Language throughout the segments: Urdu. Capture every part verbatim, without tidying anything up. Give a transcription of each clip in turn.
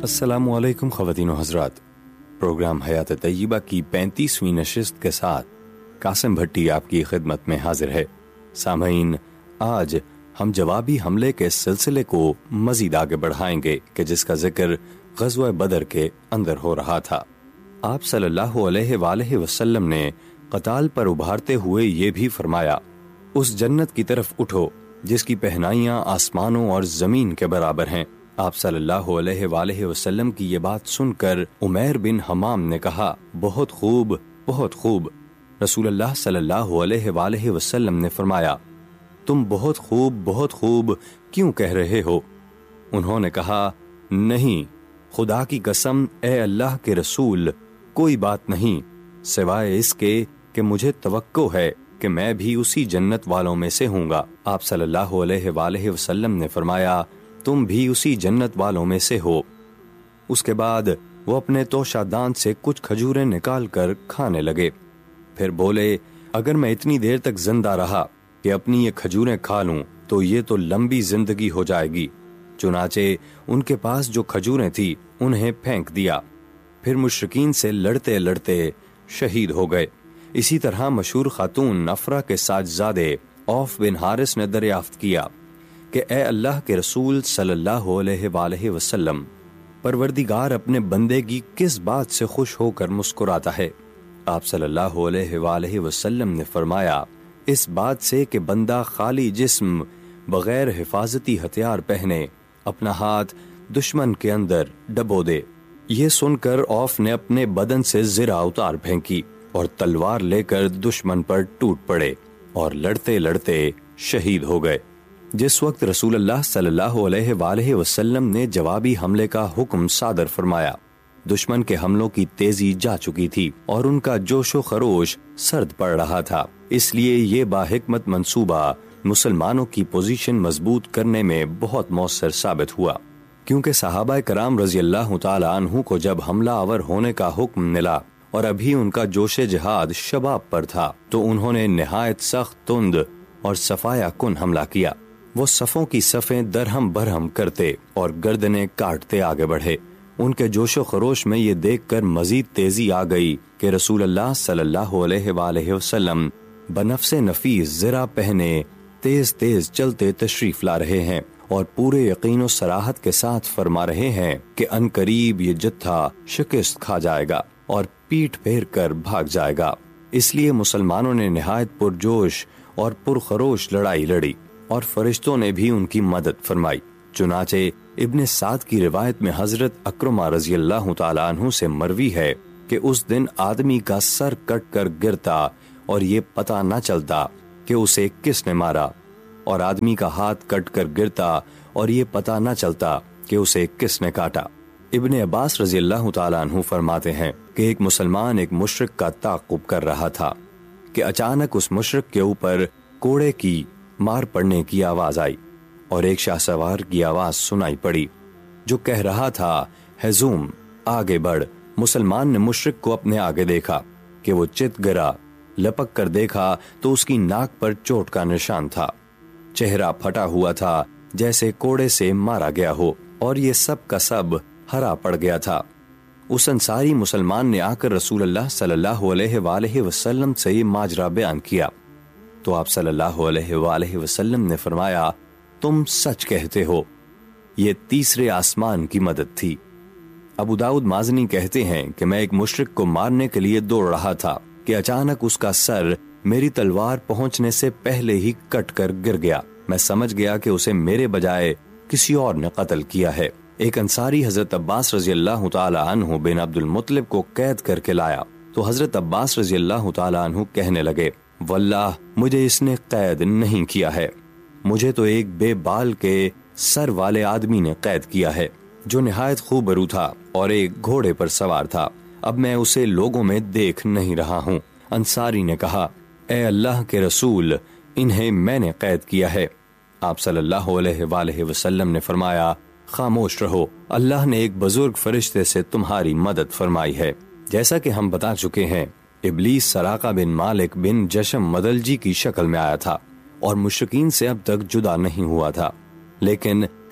السلام علیکم خواتین و حضرات، پروگرام حیات طیبہ کی پینتیسویں نشست کے ساتھ قاسم بھٹی آپ کی خدمت میں حاضر ہے۔ سامعین، آج ہم جوابی حملے کے سلسلے کو مزید آگے بڑھائیں گے کہ جس کا ذکر غزوہ بدر کے اندر ہو رہا تھا۔ آپ صلی اللہ علیہ وآلہ وسلم نے قتال پر ابھارتے ہوئے یہ بھی فرمایا، اس جنت کی طرف اٹھو جس کی پہنائیاں آسمانوں اور زمین کے برابر ہیں۔ آپ صلی اللہ علیہ وآلہ وسلم کی یہ بات سن کر عمیر بن حمام نے کہا، بہت خوب بہت خوب۔ رسول اللہ صلی اللہ علیہ وآلہ وسلم نے فرمایا، تم بہت خوب بہت خوب کیوں کہہ رہے ہو؟ انہوں نے کہا، نہیں، خدا کی قسم اے اللہ کے رسول، کوئی بات نہیں سوائے اس کے کہ مجھے توقع ہے کہ میں بھی اسی جنت والوں میں سے ہوں گا۔ آپ صلی اللہ علیہ وآلہ وسلم نے فرمایا، تم بھی اسی جنت والوں میں سے ہو۔ اس کے بعد وہ اپنے توشہ دان سے کچھ کھجوریں نکال کر کھانے لگے، پھر بولے، اگر میں اتنی دیر تک زندہ رہا کہ اپنی یہ کھجوریں کھا لوں تو یہ تو لمبی زندگی ہو جائے گی۔ چنانچہ ان کے پاس جو کھجوریں تھی انہیں پھینک دیا، پھر مشرکین سے لڑتے لڑتے شہید ہو گئے۔ اسی طرح مشہور خاتون افرا کے ساجزادے اوف بن حارث نے دریافت کیا کہ اے اللہ کے رسول صلی اللہ علیہ وآلہ وسلم، پروردگار اپنے بندے کی کس بات سے خوش ہو کر مسکراتا ہے؟ آپ صلی اللہ علیہ وآلہ وسلم نے فرمایا، اس بات سے کہ بندہ خالی جسم بغیر حفاظتی ہتھیار پہنے اپنا ہاتھ دشمن کے اندر ڈبو دے۔ یہ سن کر اوف نے اپنے بدن سے زرہ اتار پھینکی اور تلوار لے کر دشمن پر ٹوٹ پڑے اور لڑتے لڑتے شہید ہو گئے۔ جس وقت رسول اللہ صلی اللہ علیہ وآلہ وسلم نے جوابی حملے کا حکم صادر فرمایا، دشمن کے حملوں کی تیزی جا چکی تھی اور ان کا جوش و خروش سرد پڑ رہا تھا۔ اس لیے یہ باحکمت منصوبہ مسلمانوں کی پوزیشن مضبوط کرنے میں بہت مؤثر ثابت ہوا، کیونکہ صحابہ کرام رضی اللہ تعالی عنہ کو جب حملہ آور ہونے کا حکم ملا اور ابھی ان کا جوش جہاد شباب پر تھا تو انہوں نے نہایت سخت، تند اور صفایا کن حملہ کیا۔ وہ صفوں کی صفیں درہم برہم کرتے اور گردنیں کاٹتے آگے بڑھے۔ ان کے جوش و خروش میں یہ دیکھ کر مزید تیزی آ گئی کہ رسول اللہ صلی اللہ علیہ وآلہ وسلم بنفس نفیس زرہ پہنے تیز تیز چلتے تشریف لا رہے ہیں اور پورے یقین و صراحت کے ساتھ فرما رہے ہیں کہ ان قریب یہ جتھا شکست کھا جائے گا اور پیٹ پھیر کر بھاگ جائے گا۔ اس لیے مسلمانوں نے نہایت پرجوش اور پرخروش لڑائی لڑی اور فرشتوں نے بھی ان کی مدد فرمائی۔ چنانچہ ابن سعد کی روایت میں حضرت اکرمہ رضی اللہ تعالیٰ عنہ سے مروی ہے کہ اس دن آدمی کا سر کٹ کر گرتا اور یہ پتہ نہ چلتا کہ اسے کس نے مارا، اور آدمی کا ہاتھ کٹ کر گرتا اور یہ پتہ نہ چلتا کہ اسے کس نے کاٹا۔ ابن عباس رضی اللہ تعالیٰ عنہ فرماتے ہیں کہ ایک مسلمان ایک مشرک کا تعاقب کر رہا تھا کہ اچانک اس مشرک کے اوپر کوڑے کی مار پڑنے کی آواز آئی اور ایک شاہ سوار کی آواز سنائی پڑی جو کہہ رہا تھا، ہزوم، آگے بڑھ۔ مسلمان نے مشرک کو اپنے آگے دیکھا کہ وہ چت گرا، لپک کر دیکھا تو اس کی ناک پر چوٹ کا نشان تھا، چہرہ پھٹا ہوا تھا جیسے کوڑے سے مارا گیا ہو، اور یہ سب کا سب ہرا پڑ گیا تھا۔ اس انصاری مسلمان نے آ کر رسول اللہ صلی اللہ علیہ وآلہ وسلم سے یہ ماجرا بیان کیا تو آپ صلی اللہ علیہ وآلہ وسلم نے فرمایا، تم سچ کہتے ہو، یہ تیسرے آسمان کی مدد تھی۔ ابو داؤد مازنی کہتے ہیں کہ میں ایک مشرک کو مارنے کے لیے دوڑ رہا تھا کہ اچانک اس کا سر میری تلوار پہنچنے سے پہلے ہی کٹ کر گر گیا۔ میں سمجھ گیا کہ اسے میرے بجائے کسی اور نے قتل کیا ہے۔ ایک انصاری حضرت عباس رضی اللہ تعالی عنہ بن عبد المطلب کو قید کر کے لایا تو حضرت عباس رضی اللہ تعالی عنہ کہنے لگے، واللہ مجھے اس نے قید نہیں کیا ہے، مجھے تو ایک بے بال کے سر والے آدمی نے قید کیا ہے جو نہایت خوبرو تھا اور ایک گھوڑے پر سوار تھا، اب میں اسے لوگوں میں دیکھ نہیں رہا ہوں۔ انصاری نے کہا، اے اللہ کے رسول، انہیں میں نے قید کیا ہے۔ آپ صلی اللہ علیہ وآلہ وسلم نے فرمایا، خاموش رہو، اللہ نے ایک بزرگ فرشتے سے تمہاری مدد فرمائی ہے۔ جیسا کہ ہم بتا چکے ہیں، ابلیس سراقہ بن مالک بن جشم مدلجی کی شکل میں آیا تھا اور مشرکین سے اب تک جدا نہیں ہوا تھا، لیکن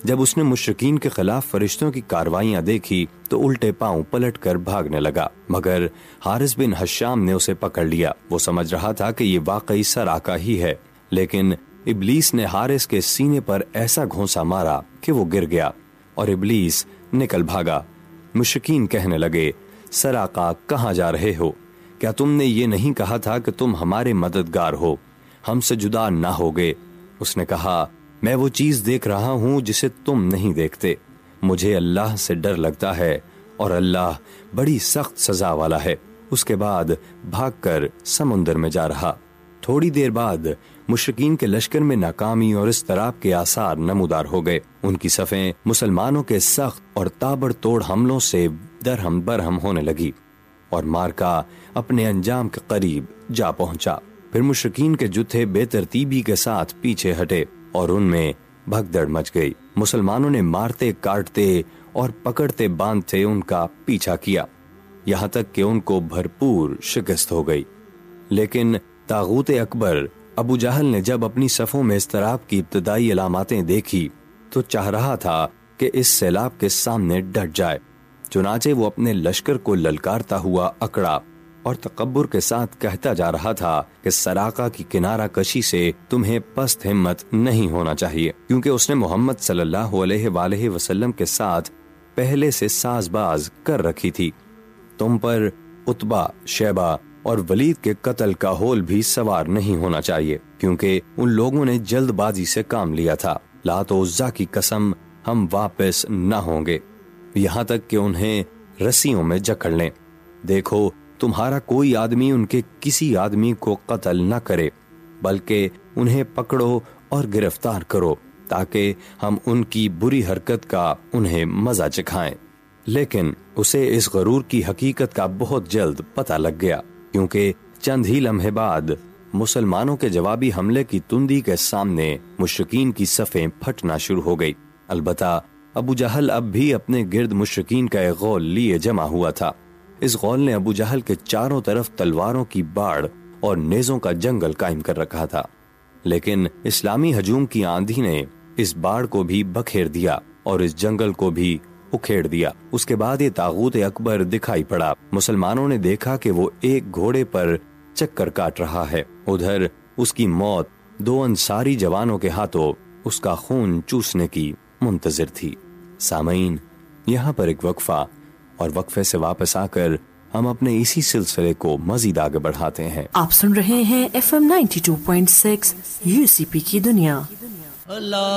جب اس نے مشرکین کے خلاف فرشتوں کی کاروائیاں دیکھی تو الٹے پاؤں پلٹ کر بھاگنے لگا، مگر حارث بن حشام نے اسے پکڑ لیا۔ وہ سمجھ رہا تھا کہ یہ واقعی سراقہ ہی ہے، لیکن ابلیس نے حارث کے سینے پر ایسا گھونسا مارا کہ وہ گر گیا اور ابلیس نکل بھاگا۔ مشرکین کہنے لگے، سراقہ کہاں جا رہے ہو؟ کیا تم نے یہ نہیں کہا تھا کہ تم ہمارے مددگار ہو، ہم سے جدا نہ ہوگے؟ اس نے کہا، میں وہ چیز دیکھ رہا ہوں جسے تم نہیں دیکھتے، مجھے اللہ سے ڈر لگتا ہے اور اللہ بڑی سخت سزا والا ہے۔ اس کے بعد بھاگ کر سمندر میں جا رہا۔ تھوڑی دیر بعد مشرکین کے لشکر میں ناکامی اور اضطراب کے آثار نمودار ہو گئے۔ ان کی صفیں مسلمانوں کے سخت اور تابڑ توڑ حملوں سے درہم برہم ہونے لگی اور مارکا اپنے انجام کے قریب جا پہنچا۔ پھر مشرکین کے جتھے بے ترتیبی کے ساتھ پیچھے ہٹے اور ان میں بھگدڑ مچ گئی۔ مسلمانوں نے مارتے کاٹتے اور پکڑتے باندھتے ان کا پیچھا کیا، یہاں تک کہ ان کو بھرپور شکست ہو گئی۔ لیکن طاغوت اکبر ابو جہل نے جب اپنی صفوں میں اضطراب کی ابتدائی علاماتیں دیکھی تو چاہ رہا تھا کہ اس سیلاب کے سامنے ڈٹ جائے، چنانچہ وہ اپنے لشکر کو للکارتا ہوا اکڑا اور تکبر کے ساتھ کہتا جا رہا تھا کہ سراقہ کی کنارہ کشی سے تمہیں پست ہمت نہیں ہونا چاہیے، کیونکہ اس نے محمد صلی اللہ علیہ وآلہ وسلم کے ساتھ پہلے سے ساز باز کر رکھی تھی۔ تم پر عتبہ، شیبہ اور ولید کے قتل کا ہول بھی سوار نہیں ہونا چاہیے، کیونکہ ان لوگوں نے جلد بازی سے کام لیا تھا۔ لات و عزا کی قسم، ہم واپس نہ ہوں گے یہاں تک کہ انہیں رسیوں میں جکڑ لیں۔ دیکھو، تمہارا کوئی آدمی ان کے کسی آدمی کو قتل نہ کرے، بلکہ انہیں پکڑو اور گرفتار کرو تاکہ ہم ان کی بری حرکت کا انہیں مزہ چکھائیں۔ لیکن اسے اس غرور کی حقیقت کا بہت جلد پتہ لگ گیا، کیونکہ چند ہی لمحے بعد مسلمانوں کے جوابی حملے کی تندی کے سامنے مشرکین کی صفیں پھٹنا شروع ہو گئی۔ البتہ ابو جہل اب بھی اپنے گرد مشرکین کا ایک غول لیے جمع ہوا تھا۔ اس غول نے ابو جہل کے چاروں طرف تلواروں کی باڑ اور نیزوں کا جنگل قائم کر رکھا تھا، لیکن اسلامی ہجوم کی آندھی نے اس باڑ کو بھی بکھیر دیا اور اس جنگل کو بھی اکھیڑ دیا۔ اس کے بعد یہ طاغوت اکبر دکھائی پڑا۔ مسلمانوں نے دیکھا کہ وہ ایک گھوڑے پر چکر کاٹ رہا ہے، ادھر اس کی موت دو انصاری جوانوں کے ہاتھوں اس کا خون چوسنے کی منتظر تھی۔ سامعین، یہاں پر ایک وقفہ، اور وقفے سے واپس آ کر ہم اپنے اسی سلسلے کو مزید آگے بڑھاتے ہیں۔ آپ سن رہے ہیں F M ninety two point six you سی پی کی دنیا۔